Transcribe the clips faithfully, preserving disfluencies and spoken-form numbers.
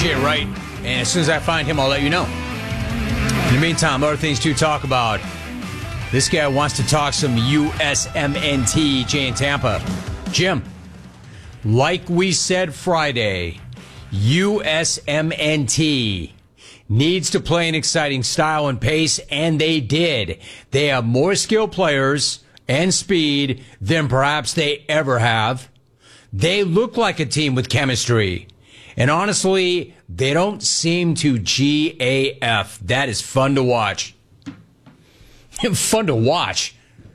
Jay Wright, and as soon as I find him, I'll let you know. In the meantime, other things to talk about. This guy wants to talk some U S M N T, Jay in Tampa. Jim, like we said Friday, U S M N T needs to play an exciting style and pace, and they did. They have more skilled players and speed than perhaps they ever have. They look like a team with chemistry. And honestly, they don't seem to G A F. That is fun to watch. Fun to watch.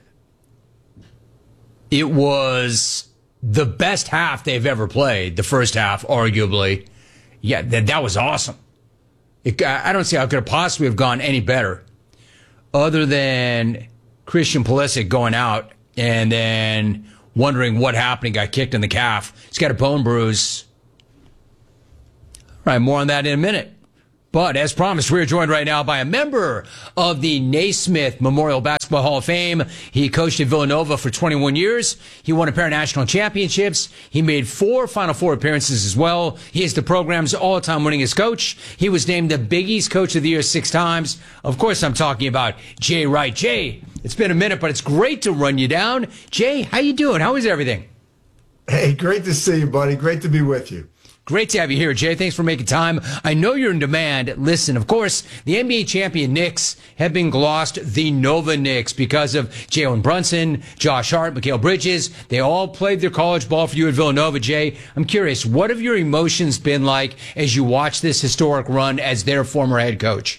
It was the best half they've ever played, the first half, arguably. Yeah, that, that was awesome. It, I don't see how it could have possibly have gone any better. Other than Christian Pulisic going out and then wondering what happened. He got kicked in the calf. He's got a bone bruise. All right, more on that in a minute. But as promised, we're joined right now by a member of the Naismith Memorial Basketball Hall of Fame. He coached at Villanova for twenty-one years. He won a pair of national championships. He made four Final Four appearances as well. He is the program's all-time winningest coach. He was named the Big East Coach of the Year six times. Of course, I'm talking about Jay Wright. Jay, it's been a minute, but it's great to run you down. Jay, how you doing? How is everything? Hey, great to see you, buddy. Great to be with you. Great to have you here, Jay. Thanks for making time. I know you're in demand. Listen, of course, the N B A champion Knicks have been glossed the Nova Knicks because of Jalen Brunson, Josh Hart, Mikal Bridges. They all played their college ball for you at Villanova, Jay. I'm curious, what have your emotions been like as you watch this historic run as their former head coach?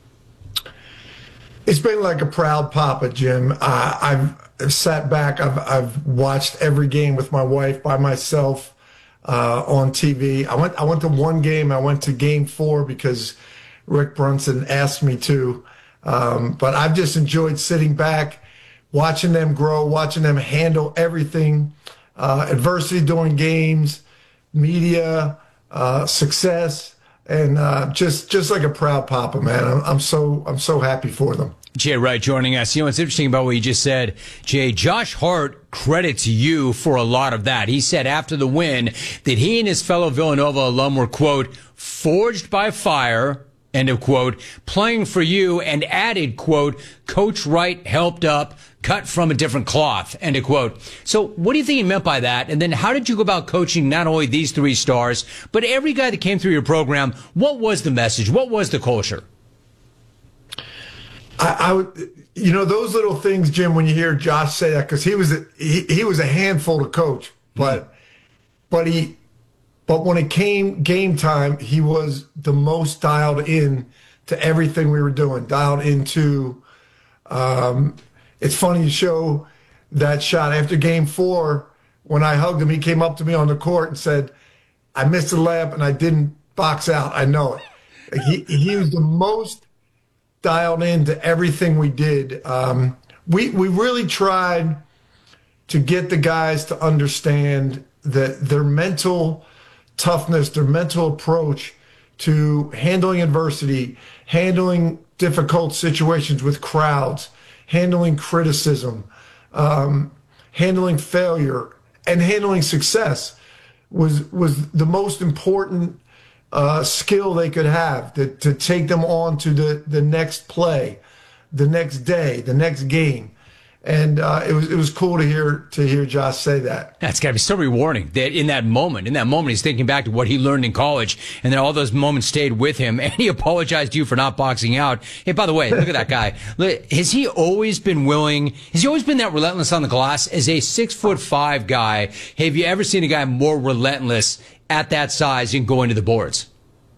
It's been like a proud papa, Jim. Uh, I've sat back. I've, I've watched every game with my wife by myself. Uh, on T V. I went I went to one game. I went to game four because Rick Brunson asked me to. Um, but I've just enjoyed sitting back, watching them grow, watching them handle everything, uh, adversity during games, media, uh, success, and uh, just just like a proud papa, man. I'm, I'm so I'm so happy for them. Jay Wright joining us. You know what's interesting about what you just said, Jay? Josh Hart credits you for a lot of that. He said after the win that he and his fellow Villanova alum were, quote, forged by fire, end of quote, playing for you, and added, quote, Coach Wright helped up, cut from a different cloth, end of quote. So what do you think he meant by that? And then how did you go about coaching not only these three stars, but every guy that came through your program? What was the message? What was the culture? I, I would, you know, those little things, Jim, when you hear Josh say that, because he was a, he, he was a handful to coach, but mm-hmm. but he but when it came game time, he was the most dialed in to everything we were doing, dialed into. Um, it's funny you show that shot after game four. When I hugged him, he came up to me on the court and said, "I missed the layup and I didn't box out. I know it." He he was the most dialed into everything we did. Um, we we really tried to get the guys to understand that their mental toughness, their mental approach to handling adversity, handling difficult situations with crowds, handling criticism, um, handling failure, and handling success was was the most important Uh, skill they could have to, to take them on to the, the next play, the next day, the next game. And uh, it was it was cool to hear to hear Josh say that. That's got to be so rewarding that in that moment, in that moment, he's thinking back to what he learned in college, and then all those moments stayed with him, and he apologized to you for not boxing out. Hey, by the way, look at that guy. Has he always been willing, has he always been that relentless on the glass? As a six foot five guy, have you ever seen a guy more relentless at that size and going to the boards?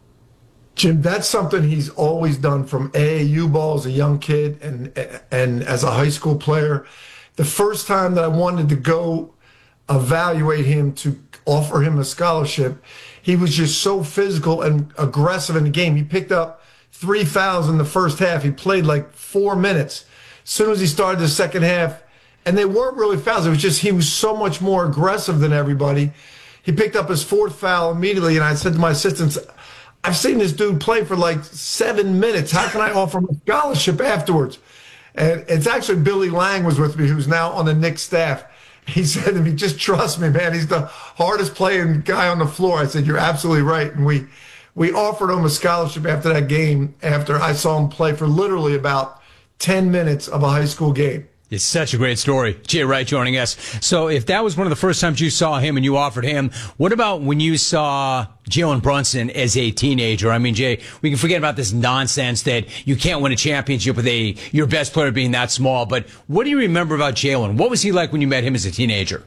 Jim, that's something he's always done from A A U ball as a young kid and and as a high school player. The first time that I wanted to go evaluate him to offer him a scholarship, he was just so physical and aggressive in the game. He picked up three fouls in the first half. He played like four minutes. As soon as he started the second half, and they weren't really fouls. It was just he was so much more aggressive than everybody. He picked up his fourth foul immediately, and I said to my assistants, I've seen this dude play for like seven minutes. How can I offer him a scholarship afterwards? And it's actually Billy Lang was with me, who's now on the Knicks staff. He said to me, just trust me, man. He's the hardest playing guy on the floor. I said, you're absolutely right. And we we offered him a scholarship after that game, after I saw him play for literally about ten minutes of a high school game. It's such a great story. Jay Wright joining us. So if that was one of the first times you saw him and you offered him, what about when you saw Jalen Brunson as a teenager? I mean, Jay, we can forget about this nonsense that you can't win a championship with a your best player being that small. But what do you remember about Jalen? What was he like when you met him as a teenager?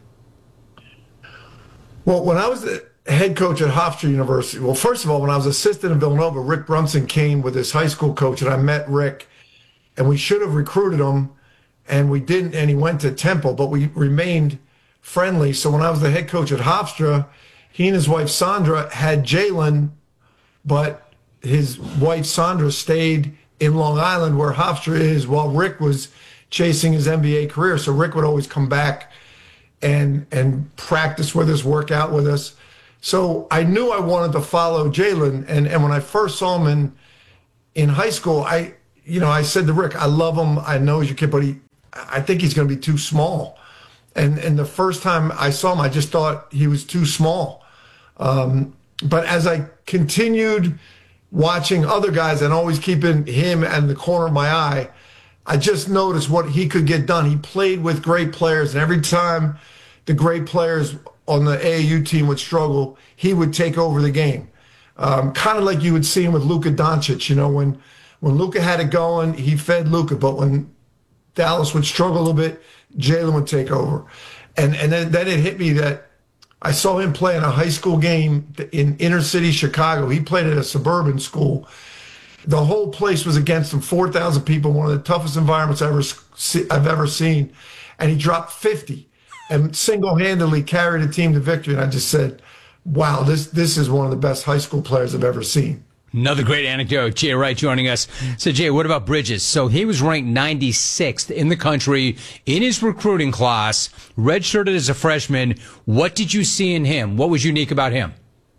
Well, when I was the head coach at Hofstra University, well, first of all, when I was assistant in Villanova, Rick Brunson came with his high school coach, and I met Rick, and we should have recruited him. And we didn't, and he went to Temple, but we remained friendly. So when I was the head coach at Hofstra, he and his wife Sandra had Jalen, but his wife Sandra stayed in Long Island where Hofstra is while Rick was chasing his N B A career. So Rick would always come back and and practice with us, work out with us. So I knew I wanted to follow Jalen. And, and when I first saw him in in high school, I you know, I said to Rick, I love him. I know he's your kid, but he I think he's going to be too small. And and the first time I saw him, I just thought he was too small. Um, but as I continued watching other guys and always keeping him in the corner of my eye, I just noticed what he could get done. He played with great players, and every time the great players on the A A U team would struggle, he would take over the game. Um, kind of like you would see him with Luka Doncic. You know, when, when Luka had it going, he fed Luka, but when Dallas would struggle a little bit, Jalen would take over. And and then, then it hit me that I saw him play in a high school game in inner city Chicago. He played at a suburban school. The whole place was against him, four thousand people, one of the toughest environments I've ever, see, I've ever seen. And he dropped fifty and single-handedly carried a team to victory. And I just said, wow, this, this is one of the best high school players I've ever seen. Another great anecdote. Jay Wright joining us. So, Jay, what about Bridges? So he was ranked ninety-sixth in the country in his recruiting class, redshirted as a freshman. What did you see in him? What was unique about him?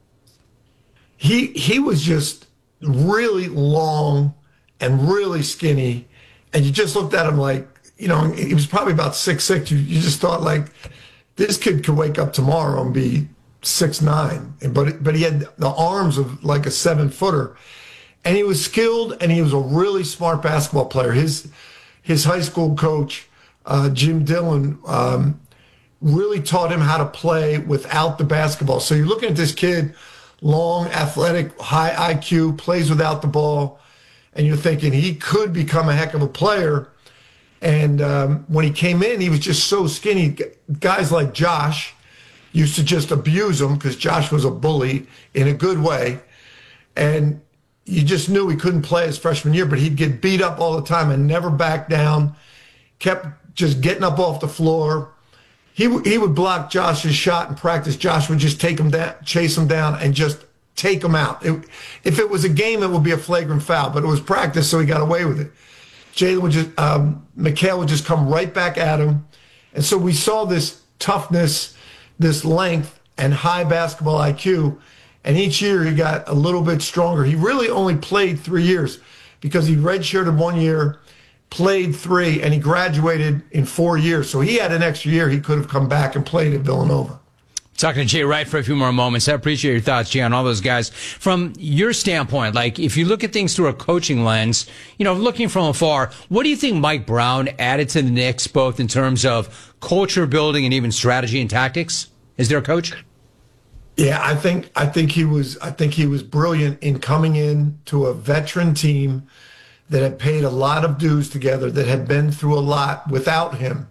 He he was just really long and really skinny, and you just looked at him like, you know, he was probably about six six. You, you just thought, like, this kid could wake up tomorrow and be six nine, but but he had the arms of like a seven footer, and he was skilled, and he was a really smart basketball player. His his high school coach, uh, Jim Dillon, um, really taught him how to play without the basketball. So you're looking at this kid, long, athletic, high I Q, plays without the ball, and you're thinking he could become a heck of a player. And um, when he came in, he was just so skinny. Guys like Josh used to just abuse him because Josh was a bully in a good way. And you just knew he couldn't play his freshman year, but he'd get beat up all the time and never back down, kept just getting up off the floor. He, he would block Josh's shot in practice. Josh would just take him down, chase him down, and just take him out. It, if it was a game, it would be a flagrant foul, but it was practice, so he got away with it. Jalen would just, um, Mikal would just come right back at him. And so we saw this toughness, this length, and high basketball I Q. And each year he got a little bit stronger. He really only played three years because he redshirted one year, played three, and he graduated in four years. So he had an extra year. He could have come back and played at Villanova. Talking to Jay Wright for a few more moments. I appreciate your thoughts, Jay, on all those guys. From your standpoint, like if you look at things through a coaching lens, you know, looking from afar, what do you think Mike Brown added to the Knicks, both in terms of culture building and even strategy and tactics? Is there a coach? Yeah, I think I think he was I think he was brilliant in coming in to a veteran team that had paid a lot of dues together, that had been through a lot without him,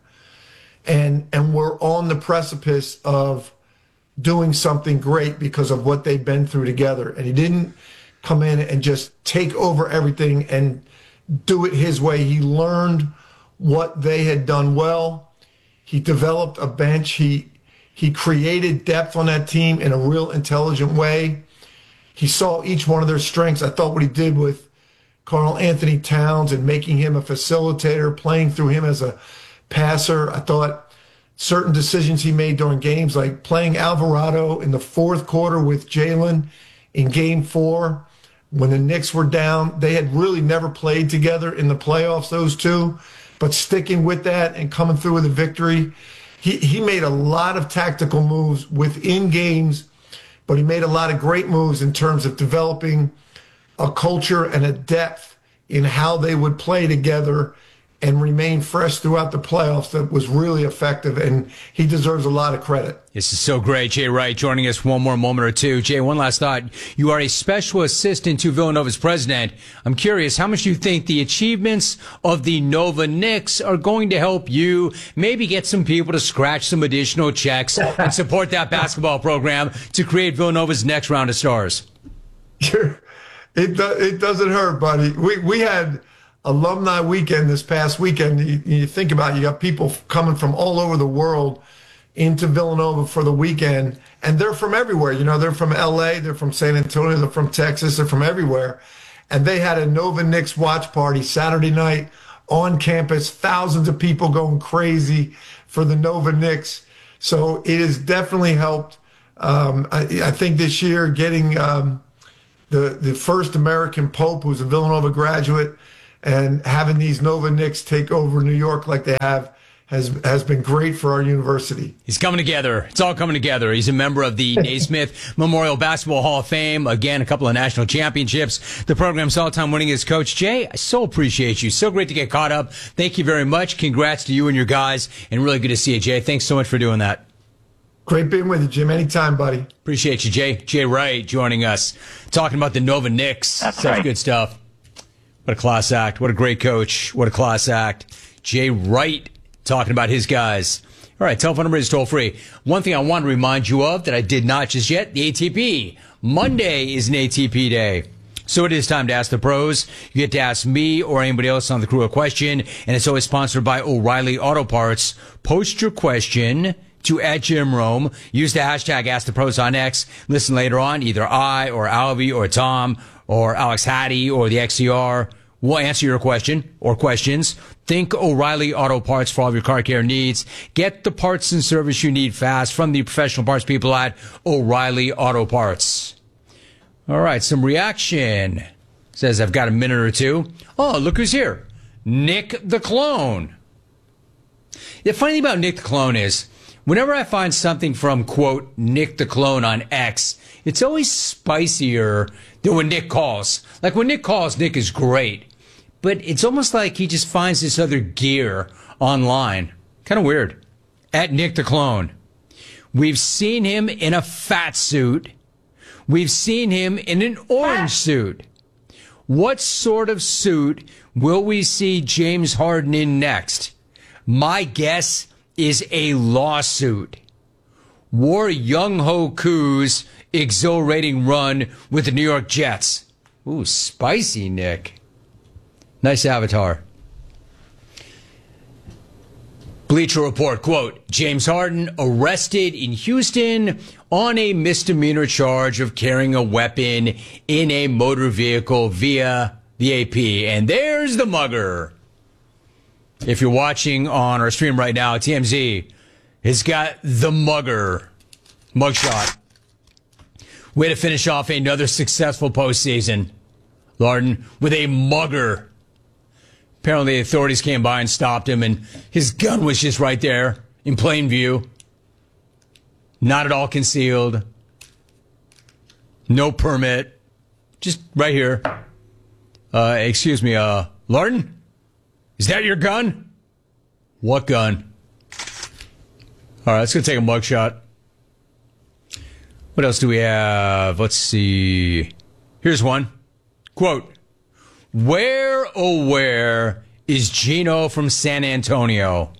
and and were on the precipice of doing something great because of what they'd been through together. And he didn't come in and just take over everything and do it his way. He learned what they had done well. He developed a bench. He he created depth on that team in a real intelligent way. He saw each one of their strengths. I thought what he did with Karl Anthony Towns and making him a facilitator, playing through him as a passer. I thought certain decisions he made during games, like playing Alvarado in the fourth quarter with Jalen in game four, when the Knicks were down. They had really never played together in the playoffs, those two, but sticking with that and coming through with a victory. He, he made a lot of tactical moves within games but he made a lot of great moves in terms of developing a culture and a depth in how they would play together and remain fresh throughout the playoffs that was really effective, and he deserves a lot of credit. This is so great. Jay Wright joining us one more moment or two. Jay, one last thought. You are a special assistant to Villanova's president. I'm curious, how much do you think the achievements of the Nova Knicks are going to help you maybe get some people to scratch some additional checks and support that basketball program to create Villanova's next round of stars? Sure. It, do, it doesn't hurt, buddy. We, we had alumni weekend this past weekend. You, you think about it, you got people coming from all over the world into Villanova for the weekend, and they're from everywhere. You know, they're from L A, they're from San Antonio, they're from Texas, they're from everywhere. And they had a Nova Knicks watch party Saturday night on campus, thousands of people going crazy for the Nova Knicks. So it has definitely helped. Um, I, I think this year getting um, the, the first American Pope, who's a Villanova graduate, and having these Nova Knicks take over New York like they have has has been great for our university. He's coming together. It's all coming together. He's a member of the Naismith Memorial Basketball Hall of Fame. Again, a couple of national championships. The program's all-time winningest coach. Jay, I so appreciate you. So great to get caught up. Thank you very much. Congrats to you and your guys, and really good to see you, Jay. Thanks so much for doing that. Great being with you, Jim. Anytime, buddy. Appreciate you, Jay. Jay Wright joining us, talking about the Nova Knicks. That's Such right. good stuff. What a class act. What a great coach. What a class act. Jay Wright talking about his guys. All right, telephone number is toll free. One thing I want to remind you of that I did not just yet, the A T P. Monday is an A T P day. So it is time to ask the pros. You get to ask me or anybody else on the crew a question, and it's always sponsored by O'Reilly Auto Parts. Post your question to at Jim Rome. Use the hashtag Ask the Pros on X. Listen later on, either I or Alvy or Tom or Alex Hattie or the X C R will answer your question or questions. Think O'Reilly Auto Parts for all of your car care needs. Get the parts and service you need fast from the professional parts people at O'Reilly Auto Parts. All right, some reaction. Says, I've got a minute or two. Oh, look who's here. Nick the Clone. The funny thing about Nick the Clone is, whenever I find something from, quote, Nick the Clone on X, it's always spicier than when Nick calls. Like, when Nick calls, Nick is great. But it's almost like he just finds this other gear online. Kind of weird. At Nick the Clone. We've seen him in a fat suit. We've seen him in an orange suit. What sort of suit will we see James Harden in next? My guess is a lawsuit. War Young Ho Koo's exhilarating run with the New York Jets. Ooh, spicy, Nick. Nice avatar. Bleacher Report, quote, James Harden arrested in Houston on a misdemeanor charge of carrying a weapon in a motor vehicle via the A P. And there's the mugger. If you're watching on our stream right now, T M Z has got the mugger mugshot. Way to finish off another successful postseason, Larden, with a mugger. Apparently, the authorities came by and stopped him, and his gun was just right there in plain view. Not at all concealed. No permit. Just right here. Uh, excuse me, uh, Larden? Is that your gun? What gun? All right, let's go take a mugshot. What else do we have? Let's see. Here's one. Quote, where, oh, where is Gino from San Antonio?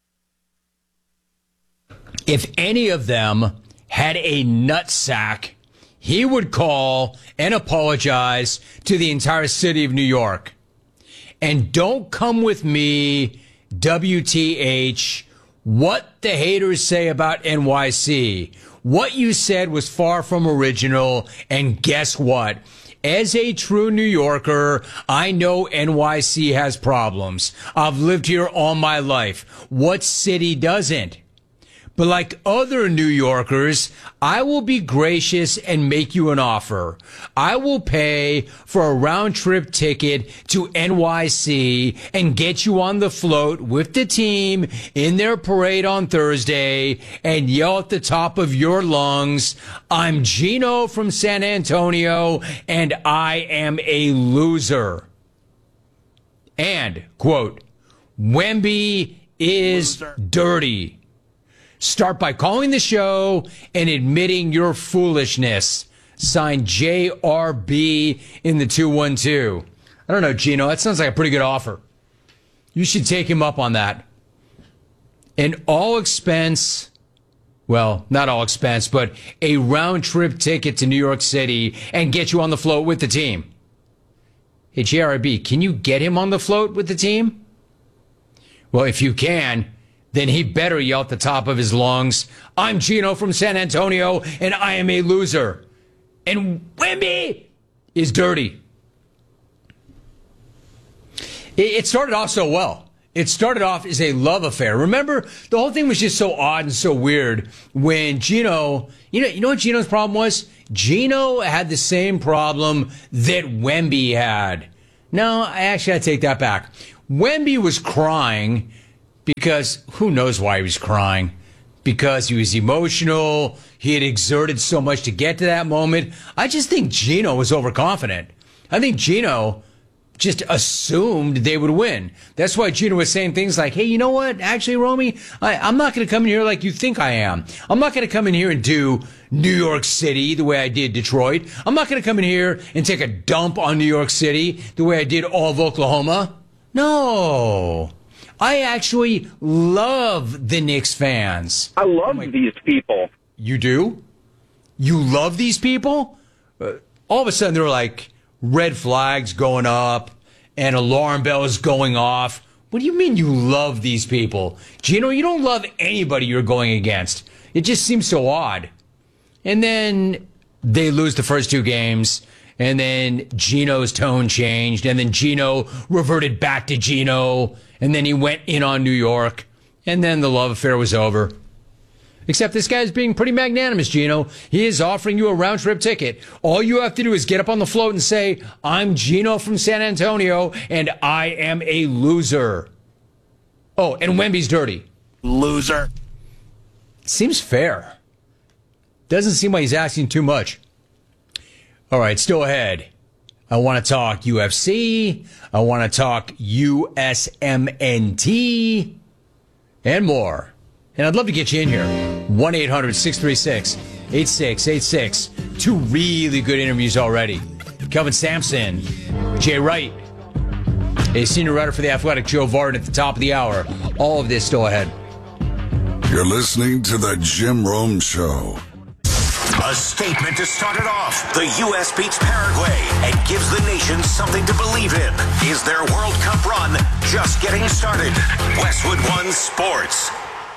If any of them had a nutsack, he would call and apologize to the entire city of New York. And don't come with me, W T H, what the haters say about N Y C. What you said was far from original, and guess what? As a true New Yorker, I know N Y C has problems. I've lived here all my life. What city doesn't? But like other New Yorkers, I will be gracious and make you an offer. I will pay for a round-trip ticket to N Y C and get you on the float with the team in their parade on Thursday and yell at the top of your lungs, I'm Gino from San Antonio and I am a loser. And, quote, Wemby is loser. Dirty. Start by calling the show and admitting your foolishness. Signed J R B in the two one two. I don't know, Gino. That sounds like a pretty good offer. You should take him up on that. An all expense, well, not all expense, but a round trip ticket to New York City and get you on the float with the team. Hey, J R B, can you get him on the float with the team? Well, if you can, then he better yell at the top of his lungs, I'm Gino from San Antonio, and I am a loser. And Wemby is dirty. It started off so well. It started off as a love affair. Remember, the whole thing was just so odd and so weird when Gino, you know, you know what Gino's problem was? Gino had the same problem that Wemby had. No, I actually I take that back. Wemby was crying because who knows why he was crying? Because he was emotional. He had exerted so much to get to that moment. I just think Gino was overconfident. I think Gino just assumed they would win. That's why Gino was saying things like, hey, you know what? Actually, Romy, I, I'm not going to come in here like you think I am. I'm not going to come in here and do New York City the way I did Detroit. I'm not going to come in here and take a dump on New York City the way I did all of Oklahoma. No. I actually love the Knicks fans. I love oh these people. You do? You love these people? Uh, all of a sudden, there were like red flags going up and alarm bells going off. What do you mean you love these people? Gino, you don't love anybody you're going against. It just seems so odd. And then they lose the first two games. And then Gino's tone changed. And then Gino reverted back to Gino. And then he went in on New York. And then the love affair was over. Except this guy's being pretty magnanimous, Gino. He is offering you a round-trip ticket. All you have to do is get up on the float and say, I'm Gino from San Antonio, and I am a loser. Oh, and Wemby's dirty. Loser. Seems fair. Doesn't seem like he's asking too much. All right, still ahead. I want to talk U F C. I want to talk U S M N T and more. And I'd love to get you in here. one eight hundred six three six eight six eight six. Two really good interviews already. Kelvin Sampson, Jay Wright, a senior writer for The Athletic, Joe Vardon at the top of the hour. All of this still ahead. You're listening to The Jim Rome Show. A statement to start it off. The U S beats Paraguay and gives the nation something to believe in. Is their World Cup run just getting started? Westwood One Sports.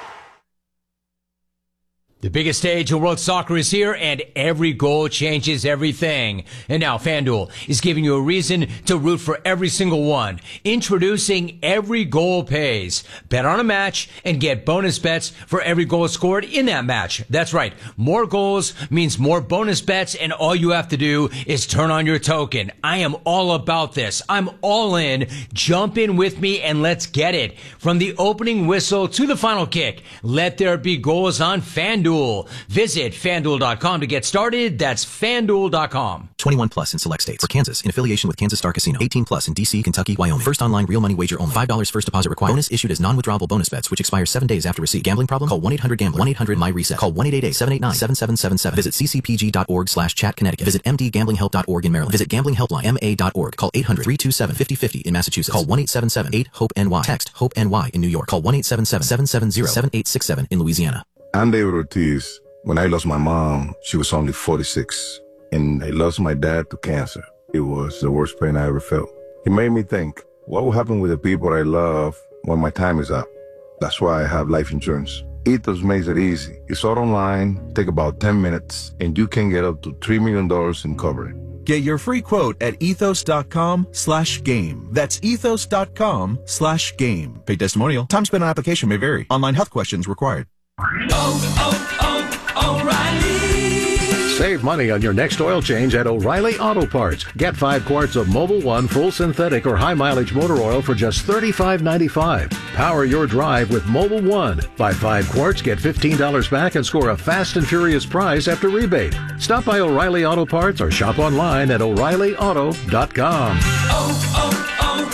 The biggest stage in world soccer is here, and every goal changes everything. And now FanDuel is giving you a reason to root for every single one. Introducing Every Goal Pays. Bet on a match and get bonus bets for every goal scored in that match. That's right. More goals means more bonus bets, and all you have to do is turn on your token. I am all about this. I'm all in. Jump in with me and let's get it. From the opening whistle to the final kick, let there be goals on FanDuel. Visit FanDuel dot com to get started. That's FanDuel dot com. twenty-one plus in select states. For Kansas, in affiliation with Kansas Star Casino. eighteen plus in D C, Kentucky, Wyoming. First online real money wager only. five dollars first deposit required. Bonus issued as non-withdrawable bonus bets, which expire seven days after receipt. Gambling problem? Call one eight hundred gambler. one eight hundred my reset. Call one eight eight eight seven eight nine seven seven seven seven. Visit c c p g dot org slash chat Connecticut. Visit m d gambling help dot org in Maryland. Visit gambling helpline m a dot org. Call eight hundred three two seven five oh five oh in Massachusetts. Call one eight seven seven eight hope N Y. Text HOPE N Y in New York. Call one eight seven seven seven seven zero seven eight six seven in Louisiana. I'm David Ortiz. When I lost my mom, she was only forty-six, and I lost my dad to cancer. It was the worst pain I ever felt. It made me think, what will happen with the people I love when my time is up? That's why I have life insurance. Ethos makes it easy. It's all online, take about ten minutes, and you can get up to three million dollars in coverage. Get your free quote at ethos.com slash game. That's ethos.com slash game. Paid testimonial. Time spent on application may vary. Online health questions required. oh, oh, O'Reilly. Save money on your next oil change at O'Reilly Auto Parts. Get five quarts of Mobil one full synthetic or high mileage motor oil for just thirty-five ninety-five. Power your drive with Mobil one. Buy five quarts, get fifteen dollars back, and score a fast and furious prize after rebate. Stop by O'Reilly Auto Parts or shop online at O'Reilly Auto dot com. Oh,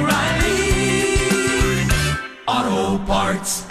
oh, oh, O'Reilly Auto Parts.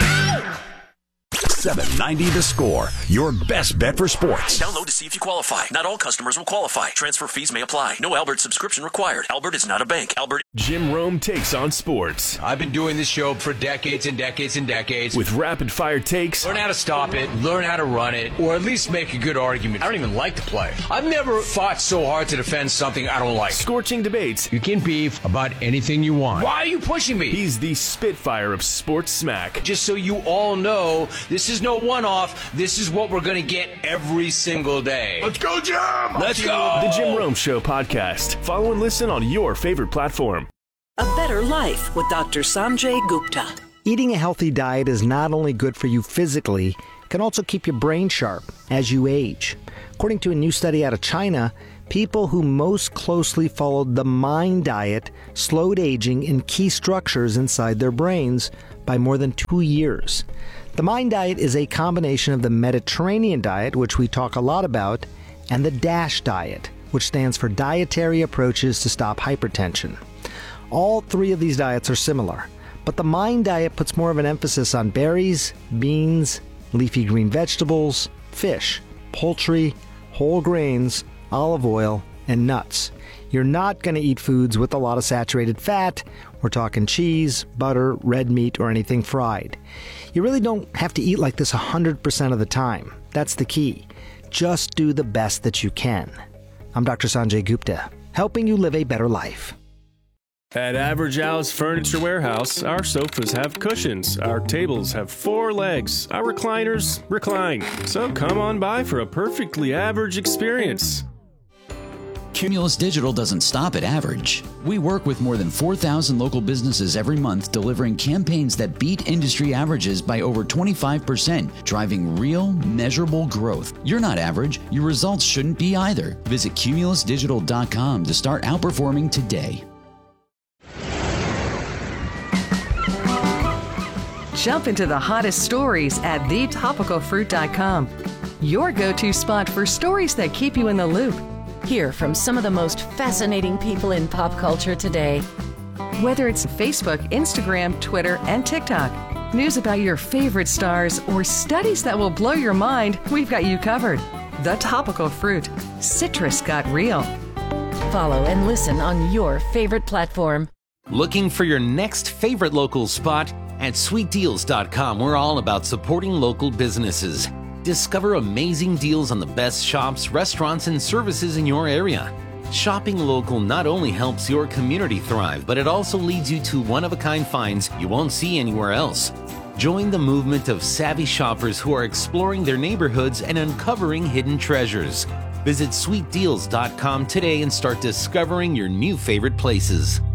seven ninety The Score, your best bet for sports. Download to see if you qualify. Not all customers will qualify. Transfer fees may apply. No Albert subscription required. Albert is not a bank. Albert. Jim Rome takes on sports. I've been doing this show for decades and decades and decades. With rapid fire takes. Learn how to stop it, learn how to run it, or at least make a good argument. I don't even like to play. I've never fought so hard to defend something I don't like. Scorching debates. You can beef about anything you want. Why are you pushing me? He's the Spitfire of sports smack. Just so you all know, this is no one-off. This is what we're going to get every single day. Let's go, Jim! Let's go! The Jim Rome Show podcast. Follow and listen on your favorite platform. A better life with Doctor Sanjay Gupta. Eating a healthy diet is not only good for you physically, it can also keep your brain sharp as you age. According to a new study out of China, people who most closely followed the MIND diet slowed aging in key structures inside their brains by more than two years. The MIND diet is a combination of the Mediterranean diet, which we talk a lot about, and the DASH diet, which stands for Dietary Approaches to Stop Hypertension. All three of these diets are similar, but the MIND diet puts more of an emphasis on berries, beans, leafy green vegetables, fish, poultry, whole grains, olive oil, and nuts. You're not going to eat foods with a lot of saturated fat. We're talking cheese, butter, red meat, or anything fried. You really don't have to eat like this one hundred percent of the time. That's the key. Just do the best that you can. I'm Doctor Sanjay Gupta, helping you live a better life. At Average Al's Furniture Warehouse, our sofas have cushions, our tables have four legs, our recliners recline. So come on by for a perfectly average experience. Cumulus Digital doesn't stop at average. We work with more than four thousand local businesses every month, delivering campaigns that beat industry averages by over twenty-five percent, driving real, measurable growth. You're not average. Your results shouldn't be either. Visit Cumulus Digital dot com to start outperforming today. Jump into the hottest stories at the topical fruit dot com. Your go-to spot for stories that keep you in the loop. Hear from some of the most fascinating people in pop culture today. Whether it's Facebook, Instagram, Twitter, and TikTok, news about your favorite stars, or studies that will blow your mind, we've got you covered. The Topical Fruit. Citrus got real. Follow and listen on your favorite platform. Looking for your next favorite local spot? At sweet deals dot com, we're all about supporting local businesses. Discover amazing deals on the best shops, restaurants, and services in your area. Shopping local not only helps your community thrive, but it also leads you to one-of-a-kind finds you won't see anywhere else. Join the movement of savvy shoppers who are exploring their neighborhoods and uncovering hidden treasures. Visit sweet deals dot com today and start discovering your new favorite places.